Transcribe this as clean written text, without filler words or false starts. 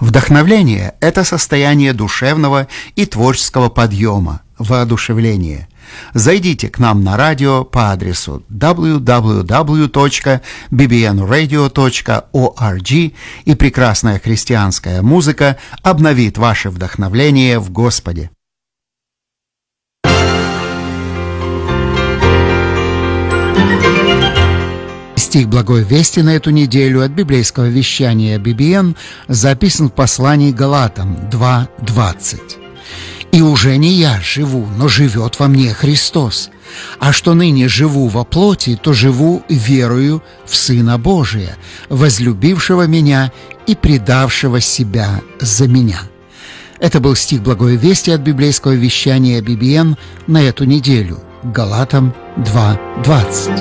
Вдохновление – это состояние душевного и творческого подъема, воодушевления. Зайдите к нам на радио по адресу www.bbnradio.org, и прекрасная христианская музыка обновит ваше вдохновление в Господе. Стих Благой Вести на эту неделю от библейского вещания BBN записан в послании Галатам 2:20. «И уже не я живу, но живет во мне Христос. А что ныне живу во плоти, то живу верою в Сына Божия, возлюбившего меня и предавшего себя за меня». Это был стих Благой Вести от библейского вещания BBN на эту неделю. Галатам 2:20.